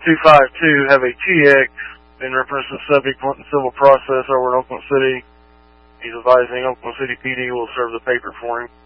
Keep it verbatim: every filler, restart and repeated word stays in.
two five two have a T X in reference to the subject wanting civil process over in Oklahoma City. He's advising Oklahoma City P D will serve the paper for him.